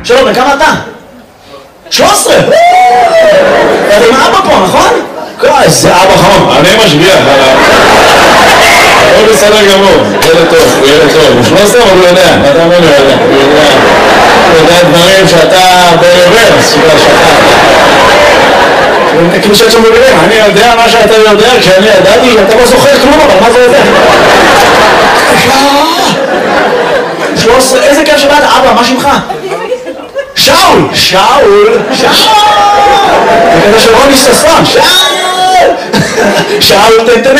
שלום, וכמה אתה? 13! אתה עם אבא פה, נכון? איזה אבא חמוד. אני משגיח. הוא בסדר גמור, ילד טוב, הוא ילד טוב. הוא 13 אבל הוא יודע, אתה אומר לו יודע. הוא יודע דברים שאתה ברוורס, שאתה... כאילו שאת שמבינים, אני יודע מה שאתה יודע, כשאני ידעתי, אתה לא זוכר כלום, אבל מה זה יודע? 13, איזה כיף שבאת, אבא, מה שמך? שאול! שאול! זה כזה של רוני ששון, שאול! שאול, תנתנן.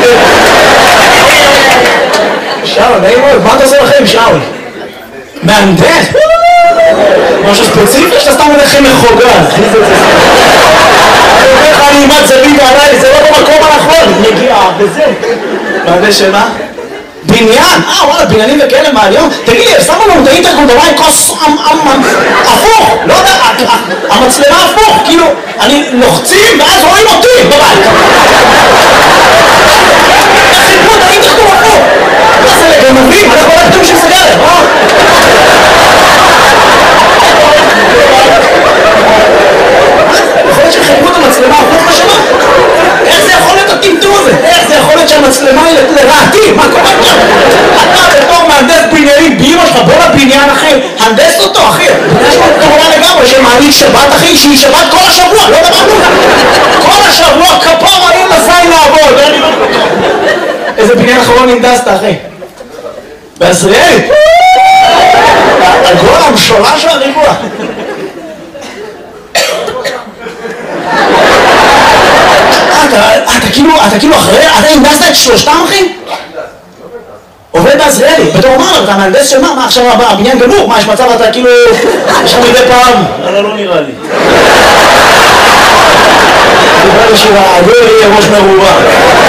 שאול, נעים מאוד, מה אתה עושה לכם, שאול? מהנדס? משהו ספציפי שאתה סתם הולך עם מחוגז. אני אומר לך, אני אימת זווית עליי, זה לא במקום הנכון. נגיעה, וזה. מהנדס של מה? בניין? וואלה, בניינים וכאלה מהיום? תגיד לי, שמו לנו את האינטרקום בבית כוס הפוך, לא יודע, המצלמה הפוך, כאילו, אני לוחצים ואז רואים אותי בבית. איך חיפרו את האינטרקום הפוך? מה זה לגנבים? אנחנו לא כתוב של סגרת, יכול להיות שחיפרו את המצלמה הפוך בשנה? איך זה יכול להיות הטמטום הזה? איך זה יכול להיות שהמצלמה היא לרעתי? מה קורה כאן? אתה בתור מהנדס בניינים באמא שלך, בוא לבניין אחי, הנדס אותו אחי. יש לו תורה לגמרי שמעלית שבת אחי, שהיא שבת כל השבוע, לא דברנו. כל השבוע כפור האם לזין לעבוד. איזה בניין אחרון הנדסת אחי? בעזריאלי? הגול המשולש של הריבוע. אתה כאילו אחרי, אתה הנדסת את שלושתם אחי? עובד בעזריאלי, בתור מה, אתה מהנדס של מה? מה עכשיו הבניין גמור? מה יש מצב אתה כאילו, יש לך מדי פעם? לא נראה לי. נראה לי שהגול יהיה ראש מרובה.